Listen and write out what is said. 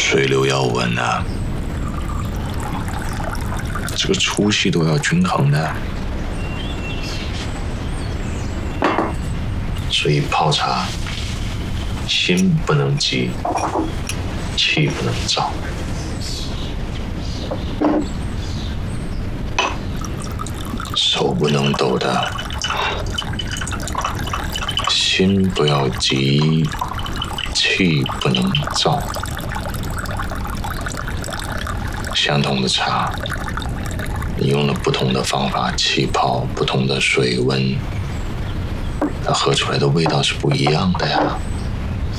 水流要稳啊，这个粗细都要均衡的。所以泡茶，心不能急，气不能躁。手不能抖的，心不要急，气不能躁。相同的茶，你用了不同的方法气泡，不同的水温，它喝出来的味道是不一样的呀。